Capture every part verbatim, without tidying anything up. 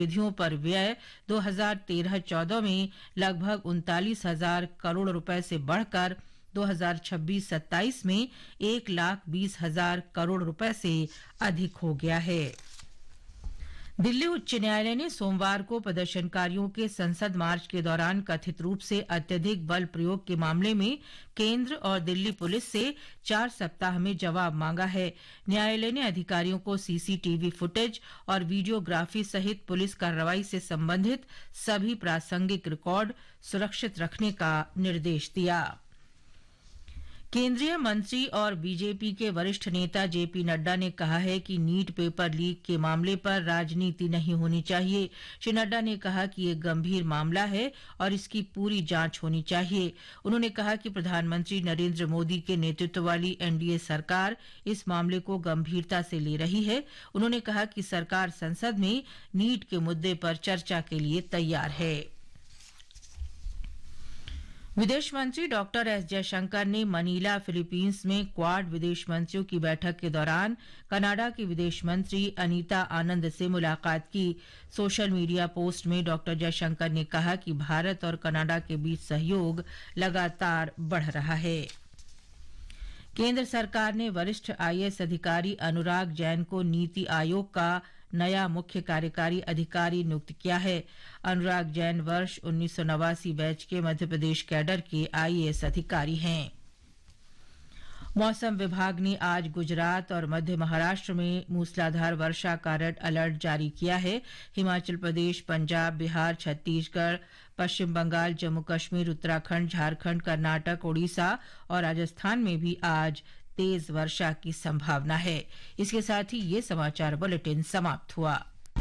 गतिविधियों पर व्यय दो हज़ार तेरह चौदह में लगभग उनतालीस हजार करोड़ रुपए से बढ़कर दो हज़ार छब्बीस सत्ताईस में एक लाख बीस हजार करोड़ रुपए से अधिक हो गया है। दिल्ली उच्च न्यायालय ने सोमवार को प्रदर्शनकारियों के संसद मार्च के दौरान कथित रूप से अत्यधिक बल प्रयोग के मामले में केंद्र और दिल्ली पुलिस से चार सप्ताह में जवाब मांगा है। न्यायालय ने अधिकारियों को सीसीटीवी फुटेज और वीडियोग्राफी सहित पुलिस कार्रवाई से संबंधित सभी प्रासंगिक रिकॉर्ड सुरक्षित रखने का निर्देश दिया। केंद्रीय मंत्री और बीजेपी के वरिष्ठ नेता जेपी नड्डा ने कहा है कि नीट पेपर लीक के मामले पर राजनीति नहीं होनी चाहिए। श्री नड्डा ने कहा कि ये गंभीर मामला है और इसकी पूरी जांच होनी चाहिए। उन्होंने कहा कि प्रधानमंत्री नरेंद्र मोदी के नेतृत्व वाली एनडीए सरकार इस मामले को गंभीरता से ले रही है। उन्होंने कहा कि सरकार संसद में नीट के मुद्दे पर चर्चा के लिए तैयार है। विदेश मंत्री डॉक्टर एस जयशंकर ने मनीला फिलीपींस में क्वाड विदेश मंत्रियों की बैठक के दौरान कनाडा की विदेश मंत्री अनीता आनंद से मुलाकात की। सोशल मीडिया पोस्ट में डॉक्टर जयशंकर ने कहा कि भारत और कनाडा के बीच सहयोग लगातार बढ़ रहा है। केंद्र सरकार ने वरिष्ठ आईएएस अधिकारी अनुराग जैन को नीति आयोग का नया मुख्य कार्यकारी अधिकारी नियुक्त किया है। अनुराग जैन वर्ष उन्नीस सौ नवासी बैच के मध्य प्रदेश कैडर के आईएएस अधिकारी हैं। मौसम विभाग ने आज गुजरात और मध्य महाराष्ट्र में मूसलाधार वर्षा का रेड अलर्ट जारी किया है। हिमाचल प्रदेश, पंजाब, बिहार, छत्तीसगढ़, पश्चिम बंगाल, जम्मू कश्मीर, उत्तराखंड, झारखंड, कर्नाटक, ओडिशा और राजस्थान में भी आज तेज वर्षा की संभावना है। इसके साथ ही ये समाचार बुलेटिन समाप्त हुआ।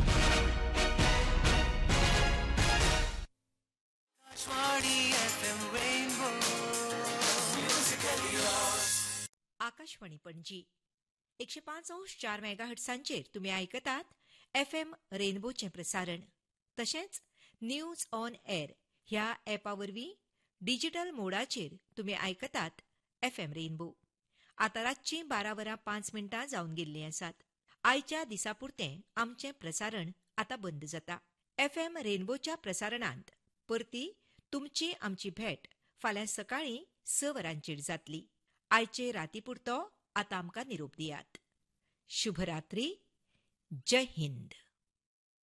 आकाशवाणी पणजी एकशे पाच अंश चार मेगाहर्ट्झांचेर तुमी आयकतात एफएम रेनबोचे प्रसारण। तशेंच न्यूज ऑन एअर ह्या एपा वरवीं डिजिटल मोडाचेर तुमी आयकतात एफएम रेनबो। आतां रातची बारा वरां पांच मिनटां जावन गेल्लीं आसात। आयच्या दिसा पुरतें आमचें प्रसारण आतां बंद जाता। एफएम रेनबोच्या प्रसारणांत परती तुमची आमची भेट फाल्यां सकाळीं स वरांचेर जातली। आयचे राती पुरतो आतां आमकां निरोप दियात। शुभरात्री। जय हिंद।